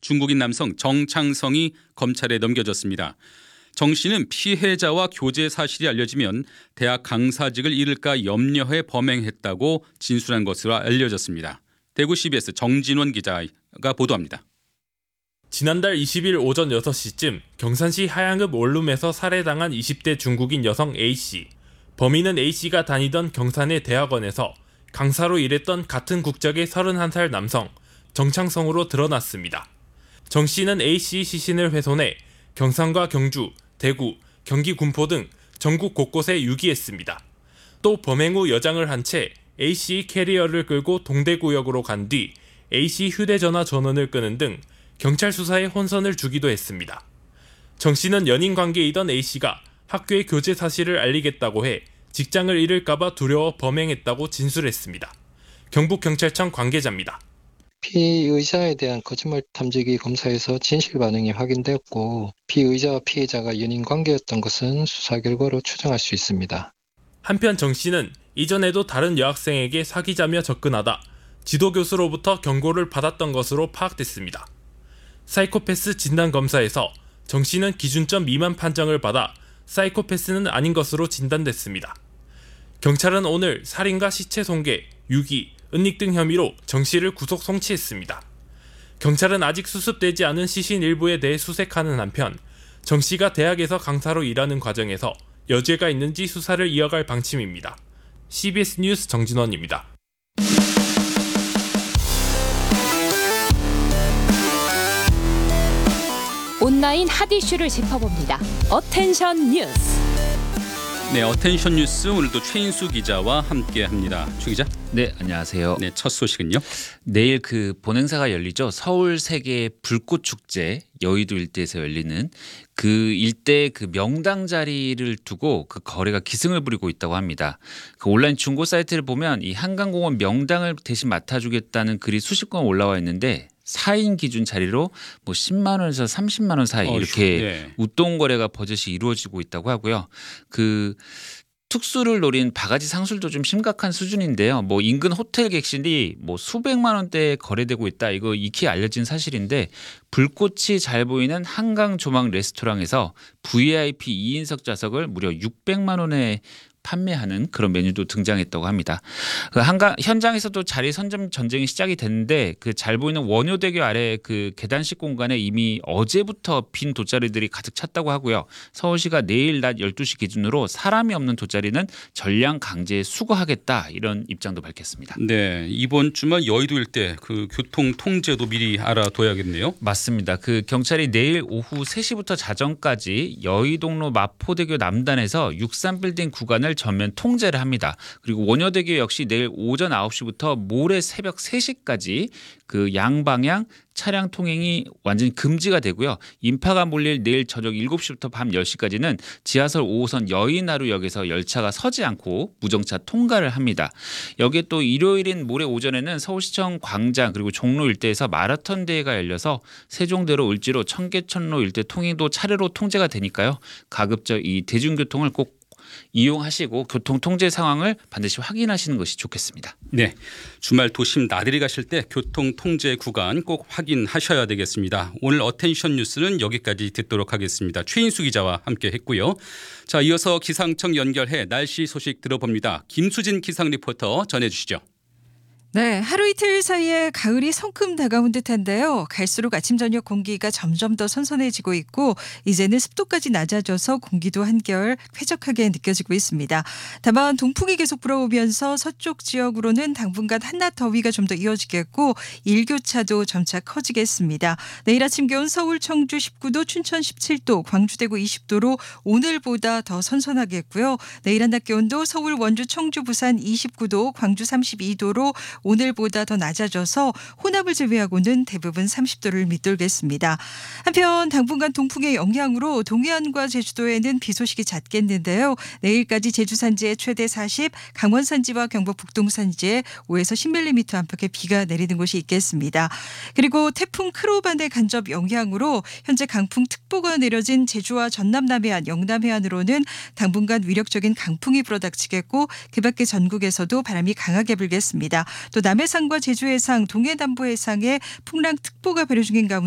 중국인 남성 정창성이 검찰에 넘겨졌습니다. 정 씨는 피해자와 교제 사실이 알려지면 대학 강사직을 잃을까 염려해 범행했다고 진술한 것으로 알려졌습니다. 대구 CBS 정진원 기자가 보도합니다. 지난달 20일 오전 6시쯤 경산시 하양읍 원룸에서 살해당한 20대 중국인 여성 A씨. 범인은 A씨가 다니던 경산의 대학원에서 강사로 일했던 같은 국적의 31살 남성 정창성으로 드러났습니다. 정 씨는 A씨 시신을 훼손해 경산과 경주, 대구, 경기 군포 등 전국 곳곳에 유기했습니다. 또 범행 후 여장을 한 채 A씨 캐리어를 끌고 동대구역으로 간 뒤 A씨 휴대전화 전원을 끄는 등 경찰 수사에 혼선을 주기도 했습니다. 정 씨는 연인 관계이던 A씨가 학교의 교제 사실을 알리겠다고 해 직장을 잃을까봐 두려워 범행했다고 진술했습니다. 경북경찰청 관계자입니다. 피의자에 대한 거짓말 탐지기 검사에서 진실 반응이 확인되었고 피의자와 피해자가 연인 관계였던 것은 수사 결과로 추정할 수 있습니다. 한편 정 씨는 이전에도 다른 여학생에게 사귀자며 접근하다 지도교수로부터 경고를 받았던 것으로 파악됐습니다. 사이코패스 진단검사에서 정 씨는 기준점 미만 판정을 받아 사이코패스는 아닌 것으로 진단됐습니다. 경찰은 오늘 살인과 시체 손괴, 유기, 은닉 등 혐의로 정 씨를 구속 송치했습니다. 경찰은 아직 수습되지 않은 시신 일부에 대해 수색하는 한편 정 씨가 대학에서 강사로 일하는 과정에서 여죄가 있는지 수사를 이어갈 방침입니다. CBS 뉴스 정진원입니다. 온라인 핫 이슈를 짚어봅니다. 어텐션 뉴스. 네, 어텐션 뉴스 오늘도 최인수 기자와 함께합니다. 최 기자. 네, 안녕하세요. 네, 첫 소식은요. 내일 그 본행사가 열리죠. 서울 세계 불꽃 축제 여의도 일대에서 열리는 그 일대 그 명당 자리를 두고 그 거래가 기승을 부리고 있다고 합니다. 그 온라인 중고 사이트를 보면 이 한강공원 명당을 대신 맡아주겠다는 글이 수십 건 올라와 있는데 4인 기준 자리로 뭐 10만 원에서 30만 원 사이 이렇게 네. 웃돈 거래가 버젓이 이루어지고 있다고 하고요. 그 특수를 노린 바가지 상술도 좀 심각한 수준인데요. 뭐 인근 호텔 객실이 뭐 수백만 원대에 거래되고 있다. 이거 익히 알려진 사실인데 불꽃이 잘 보이는 한강 조망 레스토랑에서 VIP 2인석 좌석을 무려 600만 원에 판매하는 그런 메뉴도 등장했다고 합니다. 그 한강 현장에서도 자리 선점 전쟁이 시작이 됐는데 그 잘 보이는 원효대교 아래 그 계단식 공간에 이미 어제부터 빈 돗자리들이 가득 찼다고 하고요. 서울시가 내일 낮 12시 기준으로 사람이 없는 돗자리는 전량 강제 수거하겠다 이런 입장도 밝혔습니다. 네, 이번 주말 여의도 일대 그 교통 통제도 미리 알아둬야겠네요. 맞습니다. 그 경찰이 내일 오후 3시부터 자정까지 여의동로 마포대교 남단에서 63빌딩 구간을 전면 통제를 합니다. 그리고 원효대교 역시 내일 오전 9시부터 모레 새벽 3시까지 그 양방향 차량 통행이 완전히 금지가 되고요. 인파가 몰릴 내일 저녁 7시부터 밤 10시까지는 지하철 5호선 여의나루역에서 열차가 서지 않고 무정차 통과를 합니다. 여기에 또 일요일인 모레 오전에는 서울시청 광장 그리고 종로 일대에서 마라톤 대회가 열려서 세종대로 을지로 청계천로 일대 통행도 차례로 통제가 되니까요. 가급적 이 대중교통을 꼭 이용하시고 교통 통제 상황을 반드시 확인하시는 것이 좋겠습니다. 네, 주말 도심 나들이 가실 때 교통 통제 구간 꼭 확인하셔야 되겠습니다. 오늘 어텐션 뉴스는 여기까지 듣도록 하겠습니다. 최인수 기자와 함께했고요. 자, 이어서 기상청 연결해 날씨 소식 들어봅니다. 김수진 기상 리포터 전해주시죠. 네, 하루 이틀 사이에 가을이 성큼 다가온 듯한데요. 갈수록 아침 저녁 공기가 점점 더 선선해지고 있고 이제는 습도까지 낮아져서 공기도 한결 쾌적하게 느껴지고 있습니다. 다만 동풍이 계속 불어오면서 서쪽 지역으로는 당분간 한낮 더위가 좀 더 이어지겠고 일교차도 점차 커지겠습니다. 내일 아침 기온 서울 청주 19도, 춘천 17도, 광주 대구 20도로 오늘보다 더 선선하겠고요. 내일 한낮 기온도 서울 원주 청주 부산 29도, 광주 32도로 오늘보다 더 낮아져서 호남을 제외하고는 대부분 30도를 밑돌겠습니다. 한편 당분간 동풍의 영향으로 동해안과 제주도에는 비 소식이 잦겠는데요. 내일까지 제주 산지에 최대 40, 강원 산지와 경북 북동 산지에 5에서 10mm 안팎의 비가 내리는 곳이 있겠습니다. 그리고 태풍 크로반의 간접 영향으로 현재 강풍특보가 내려진 제주와 전남 남해안, 영남 해안으로는 당분간 위력적인 강풍이 불어닥치겠고 그밖에 전국에서도 바람이 강하게 불겠습니다. 또 남해상과 제주 해상, 동해 남부 해상에 풍랑특보가 발효 중인 가운데